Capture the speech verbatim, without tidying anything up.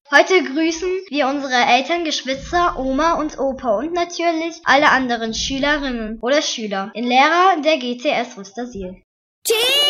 Heute grüßen wir unsere Eltern, Geschwister, Oma und Opa und natürlich alle anderen Schülerinnen oder Schüler in Lehrer der G T S Rüstersiel.